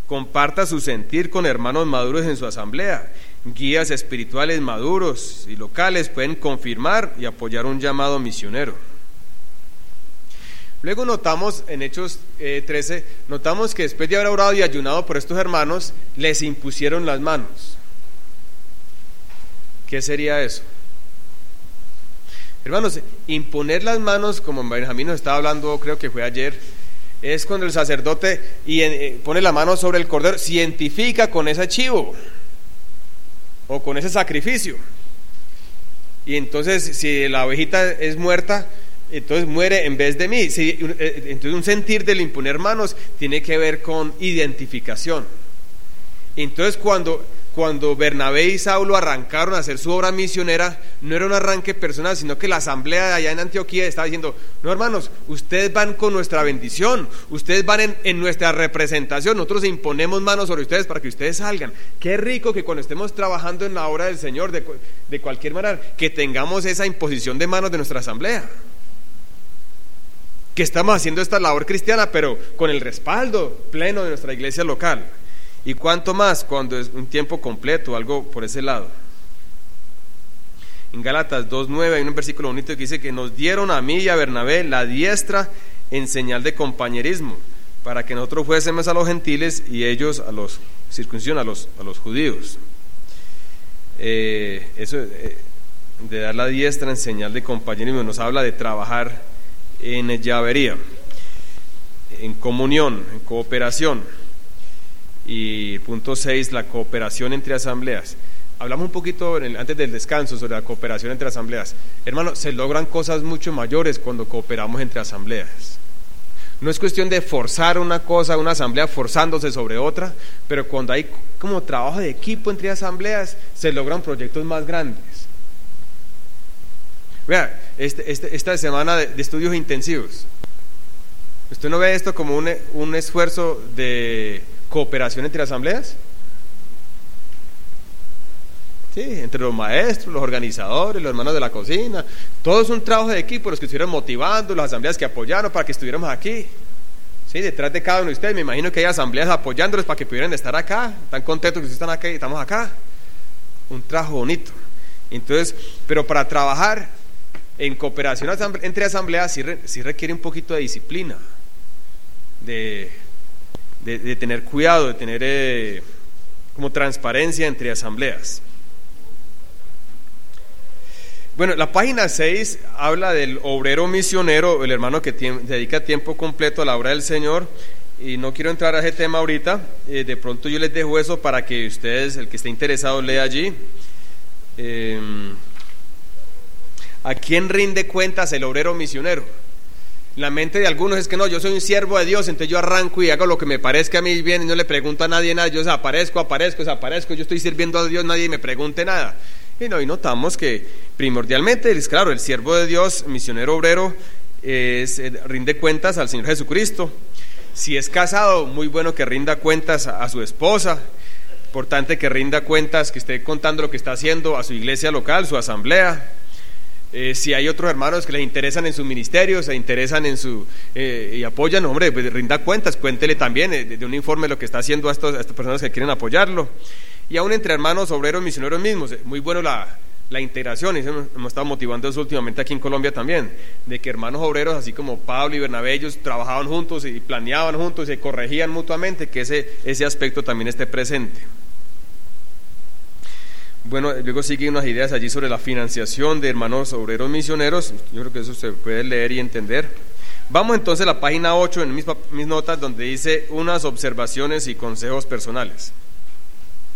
Comparta su sentir con hermanos maduros en su asamblea. Guías espirituales maduros y locales pueden confirmar y apoyar un llamado misionero. Luego notamos en Hechos 13, notamos que después de haber orado y ayunado por estos hermanos, les impusieron las manos. ¿Qué sería eso? Hermanos, imponer las manos, como Benjamín nos estaba hablando, creo que fue ayer, es cuando el sacerdote pone la mano sobre el cordero, se identifica con ese chivo o con ese sacrificio, y entonces si la ovejita es muerta, entonces muere en vez de mí. Entonces un sentir del imponer manos tiene que ver con identificación. Entonces cuando Bernabé y Saulo arrancaron a hacer su obra misionera, no era un arranque personal, sino que la asamblea de allá en Antioquía estaba diciendo: no, hermanos, ustedes van con nuestra bendición, ustedes van en nuestra representación, nosotros imponemos manos sobre ustedes para que ustedes salgan. Qué rico que cuando estemos trabajando en la obra del Señor, de cualquier manera, que tengamos esa imposición de manos de nuestra asamblea, que estamos haciendo esta labor cristiana, pero con el respaldo pleno de nuestra iglesia local. Y cuánto más cuando es un tiempo completo, algo por ese lado. En Gálatas 2:9 hay un versículo bonito que dice que nos dieron a mí y a Bernabé la diestra en señal de compañerismo, para que nosotros fuésemos a los gentiles y ellos a los circuncisión, a los judíos. Eso de dar la diestra en señal de compañerismo nos habla de trabajar en llavería, en comunión, en cooperación. Y punto 6, la cooperación entre asambleas. Hablamos un poquito antes del descanso sobre la cooperación entre asambleas. Hermano, se logran cosas mucho mayores cuando cooperamos entre asambleas. No es cuestión de forzar una cosa, una asamblea forzándose sobre otra, pero cuando hay como trabajo de equipo entre asambleas, se logran proyectos más grandes. Vea, esta semana de estudios intensivos, ¿usted no ve esto como un esfuerzo de cooperación entre asambleas? Sí, entre los maestros, los organizadores, los hermanos de la cocina, todo es un trabajo de equipo, los que estuvieron motivando, las asambleas que apoyaron para que estuviéramos aquí. Sí, detrás de cada uno de ustedes me imagino que hay asambleas apoyándolos para que pudieran estar acá, tan contentos que ustedes están acá y estamos acá. Un trabajo bonito. Entonces, pero para trabajar en cooperación entre asambleas sí requiere un poquito de disciplina, de tener cuidado, de tener como transparencia entre asambleas. Bueno, la página 6 habla del obrero misionero, el hermano que dedica tiempo completo a la obra del Señor, y no quiero entrar a ese tema ahorita, de pronto yo les dejo eso para que ustedes, el que esté interesado, lea allí. ¿A quién rinde cuentas el obrero misionero? La mente de algunos es que no, yo soy un siervo de Dios, entonces yo arranco y hago lo que me parezca a mí bien y no le pregunto a nadie nada, yo desaparezco, yo estoy sirviendo a Dios, nadie me pregunte nada. Y notamos que primordialmente, claro, el siervo de Dios, misionero obrero, rinde cuentas al Señor Jesucristo. Si es casado, muy bueno que rinda cuentas a su esposa, importante que rinda cuentas, que esté contando lo que está haciendo a su iglesia local, su asamblea. Si hay otros hermanos que les interesan en su ministerio, se interesan en y apoyan, hombre, pues rinda cuentas, cuéntele también de un informe de lo que está haciendo a estas personas que quieren apoyarlo. Y aún entre hermanos obreros misioneros mismos, muy bueno la integración, y eso hemos estado motivando eso últimamente aquí en Colombia también, de que hermanos obreros, así como Pablo y Bernabé, ellos trabajaban juntos y planeaban juntos y se corregían mutuamente, que ese aspecto también esté presente. Bueno, luego siguen unas ideas allí sobre la financiación de hermanos obreros misioneros. Yo creo que eso se puede leer y entender. Vamos entonces a la página 8 en mis notas, donde dice unas observaciones y consejos personales.